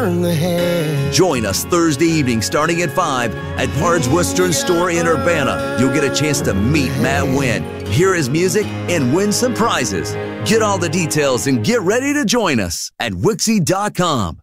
turn the head. Join us Thursday evening starting at 5 at Pard's Western Store in Urbana. You'll get a chance to meet Matt Winn, hear his music, and win some prizes. Get all the details and get ready to join us at Wixie.com.